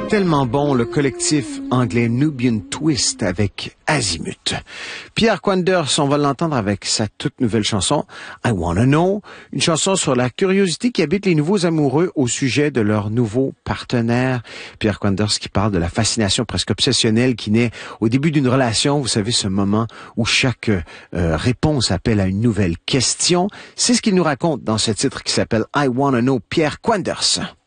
Tellement bon, le collectif anglais Nubian Twist avec Azimut. Pierre Quanders, on va l'entendre avec sa toute nouvelle chanson I Wanna Know, une chanson sur la curiosité qui habite les nouveaux amoureux au sujet de leur nouveau partenaire. Pierre Quanders qui parle de la fascination presque obsessionnelle qui naît au début d'une relation. Vous savez, ce moment où chaque réponse appelle à une nouvelle question. C'est ce qu'il nous raconte dans ce titre qui s'appelle I Wanna Know, Pierre Quanders.